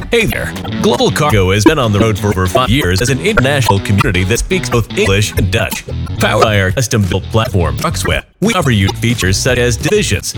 Hey there! Global Cargo has been on the road for over 5 years as an international community that speaks both English and Dutch. Powered by our custom-built platform, TruckSwift, we offer you features such as divisions,